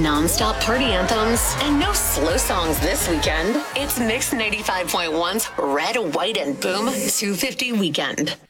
non-stop party anthems and no slow songs this weekend. It's Mix 95.1's Red, White, and Boom 250 Weekend.